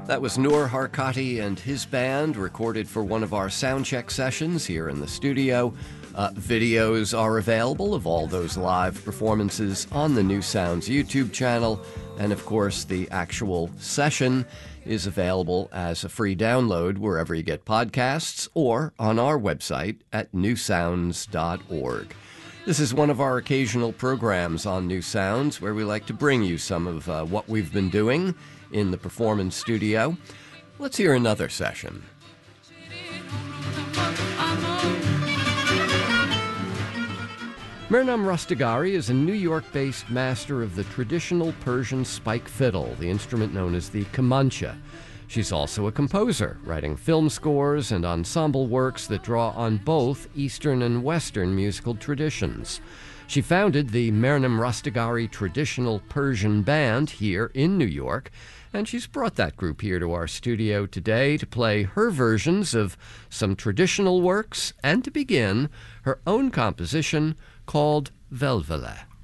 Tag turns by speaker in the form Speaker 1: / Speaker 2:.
Speaker 1: That was Noor Harkati and his band, recorded for one of our soundcheck sessions here in the studio. Videos are available of all those live performances on the New Sounds YouTube channel, and of course the actual session is available as a free download wherever you get podcasts or on our website at newsounds.org. This is one of our occasional programs on New Sounds where we like to bring you some of what we've been doing in the performance studio. Let's hear another session. Mernam Rustigari is a New York-based master of the traditional Persian spike fiddle, the instrument known as the kamancha. She's also a composer, writing film scores and ensemble works that draw on both Eastern and Western musical traditions. She founded the Mernam Rustigari Traditional Persian Band here in New York, and she's brought that group here to our studio today to play her versions of some traditional works and to begin her own composition called Velvele.